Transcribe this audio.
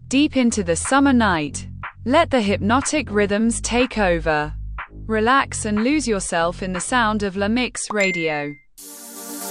deep into the summer night. Let the hypnotic rhythms take over. Relax and lose yourself in the sound of La Mix Radio.